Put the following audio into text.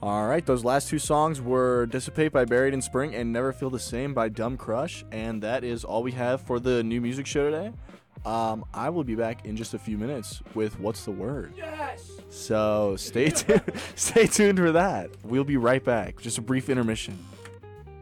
All right, those last two songs were Dissipate by Buried in Spring and Never Feel the Same by Dumb Crush, and that is all we have for the new music show today. I will be back in just a few minutes with What's the Word? Yes! So stay tuned for that. We'll be right back. Just a brief intermission.